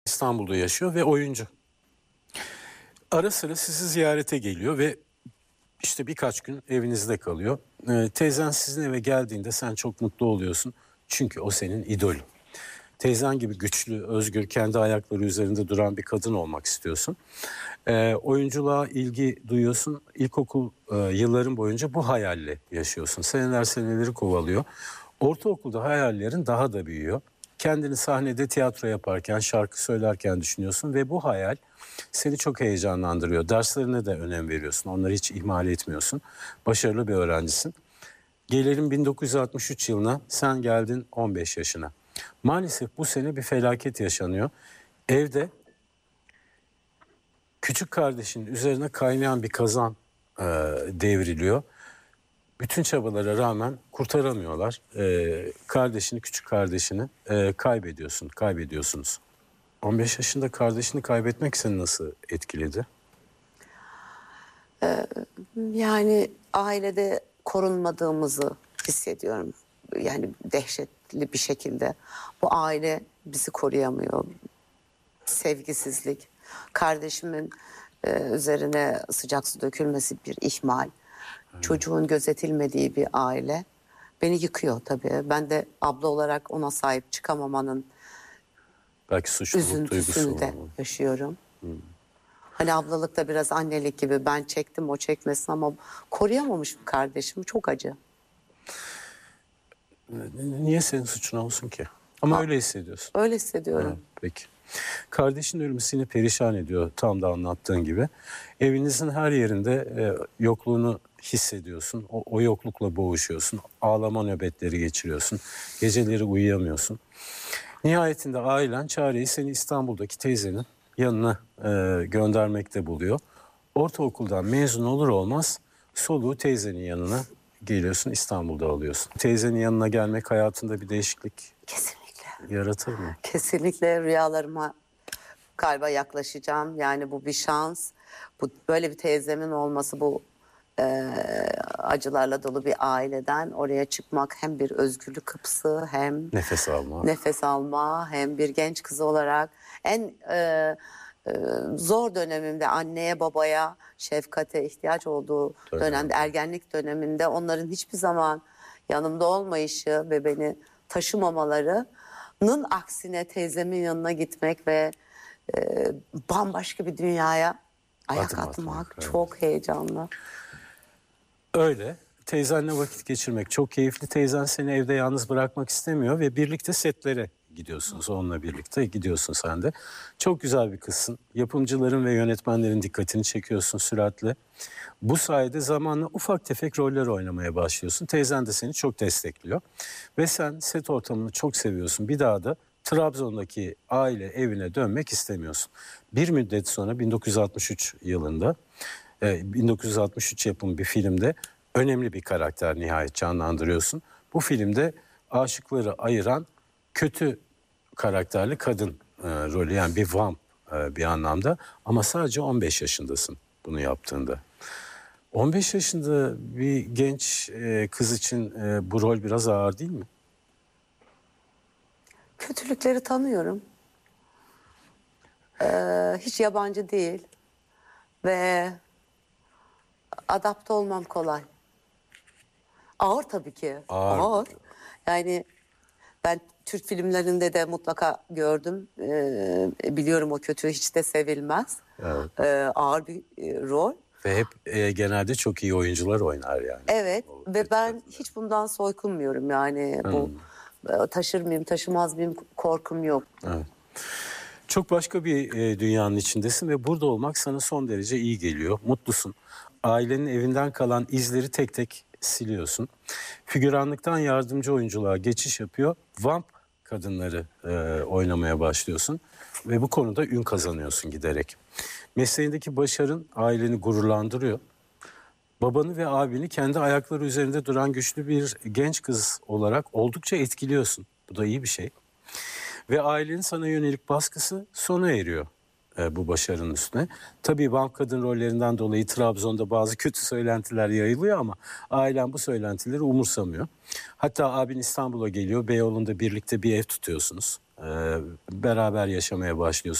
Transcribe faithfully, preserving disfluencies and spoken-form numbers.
İstanbul'da yaşıyor ve oyuncu. Ara sıra sizi ziyarete geliyor ve işte birkaç gün evinizde kalıyor. Ee, teyzen sizin eve geldiğinde sen çok mutlu oluyorsun. Çünkü o senin idolün. Teyzen gibi güçlü, özgür, kendi ayakları üzerinde duran bir kadın olmak istiyorsun. Ee, oyunculuğa ilgi duyuyorsun. İlkokul e, yılların boyunca bu hayalle yaşıyorsun. Seneler seneleri kovalıyor. Ortaokulda hayallerin daha da büyüyor. Kendini sahnede tiyatro yaparken, şarkı söylerken düşünüyorsun ve bu hayal seni çok heyecanlandırıyor. Derslerine de önem veriyorsun. Onları hiç ihmal etmiyorsun. Başarılı bir öğrencisin. Gelelim bin dokuz yüz altmış üç yılına. Sen geldin on beş yaşına. Maalesef bu sene bir felaket yaşanıyor. Evde küçük kardeşinin üzerine kaynayan bir kazan e, devriliyor. Bütün çabalara rağmen kurtaramıyorlar. E, kardeşini, küçük kardeşini e, kaybediyorsun, kaybediyorsunuz. on beş yaşında kardeşini kaybetmek seni nasıl etkiledi? Ee, yani ailede korunmadığımızı hissediyorum. Yani dehşetli bir şekilde. Bu aile bizi koruyamıyor. Sevgisizlik. Kardeşimin e, üzerine sıcak su dökülmesi bir ihmal. Hmm. Çocuğun gözetilmediği bir aile beni yıkıyor tabii. Ben de abla olarak ona sahip çıkamamanın belki suçluluk duygusu de yaşıyorum. Hmm. Hani ablalıkta biraz annelik gibi, ben çektim o çekmesin ama koruyamamışım kardeşim, çok acı. Niye senin suçun olsun ki? Ama ha, öyle hissediyorsun. Öyle hissediyorum. Ha, peki. Kardeşin ölümü seni perişan ediyor, tam da anlattığın gibi. Evinizin her yerinde e, yokluğunu hissediyorsun. O, o yoklukla boğuşuyorsun. Ağlama nöbetleri geçiriyorsun. Geceleri uyuyamıyorsun. Nihayetinde ailen çareyi seni İstanbul'daki teyzenin yanına e, göndermekte buluyor. Ortaokuldan mezun olur olmaz soluğu teyzenin yanına geliyorsun, İstanbul'da alıyorsun. Teyzenin yanına gelmek hayatında bir değişiklik kesinlikle yaratır mı? Kesinlikle rüyalarıma galiba yaklaşacağım. Yani bu bir şans. Bu böyle bir teyzemin olması, bu e, acılarla dolu bir aileden oraya çıkmak hem bir özgürlük kapısı, hem nefes alma. Nefes alma, hem bir genç kız olarak en e, e, zor dönemimde anneye babaya şefkate ihtiyaç olduğu Dönem. dönemde, ergenlik döneminde onların hiçbir zaman yanımda olmayışı ve beni taşımamalarının aksine teyzemin yanına gitmek ve e, bambaşka bir dünyaya ayak Adım atmak atmak, çok evet. heyecanlı. Öyle. Teyzenle vakit geçirmek çok keyifli. Teyzen seni evde yalnız bırakmak istemiyor ve birlikte setlere gidiyorsunuz. Onunla birlikte gidiyorsun sen de. Çok güzel bir kızsın. Yapımcıların ve yönetmenlerin dikkatini çekiyorsun süratle. Bu sayede zamanla ufak tefek roller oynamaya başlıyorsun. Teyzen de seni çok destekliyor. Ve sen set ortamını çok seviyorsun. Bir daha da Trabzon'daki aile evine dönmek istemiyorsun. Bir müddet sonra bin dokuz yüz altmış üç yılında bin dokuz yüz altmış üç yapımı bir filmde önemli bir karakter nihayet canlandırıyorsun. Bu filmde aşıkları ayıran kötü karakterli kadın e, rolü, yani bir vamp e, bir anlamda, ama sadece on beş yaşındasın bunu yaptığında. on beş yaşında bir genç e, kız için e, bu rol biraz ağır değil mi? Kötülükleri tanıyorum. Ee, hiç yabancı değil ve adapte olmam kolay. Ağır tabii ki. Ağır. Ağır. Yani ben Türk filmlerinde de mutlaka gördüm. Ee, biliyorum o kötü hiç de sevilmez. Evet. Ee, ağır bir e, rol. Ve hep e, genelde çok iyi oyuncular oynar yani. Evet o ve ben kadınlar. Hiç bundan soykunmuyorum yani. Hmm. Bu taşır mıyım taşımaz mıyım korkum yok. Evet. Çok başka bir e, dünyanın içindesin ve burada olmak sana son derece iyi geliyor. Mutlusun. Ailenin evinden kalan izleri tek tek siliyorsun. Figüranlıktan yardımcı oyunculuğa geçiş yapıyor. Vamp kadınları e, oynamaya başlıyorsun. Ve bu konuda ün kazanıyorsun giderek. Mesleğindeki başarın aileni gururlandırıyor. Babanı ve abini kendi ayakları üzerinde duran güçlü bir genç kız olarak oldukça etkiliyorsun. Bu da iyi bir şey. Ve ailenin sana yönelik baskısı sona eriyor e, bu başarının üstüne. Tabii vamp kadın rollerinden dolayı Trabzon'da bazı kötü söylentiler yayılıyor ama ailen bu söylentileri umursamıyor. Hatta abin İstanbul'a geliyor. Beyoğlu'nda birlikte bir ev tutuyorsunuz. Ee, beraber yaşamaya başlıyorsun.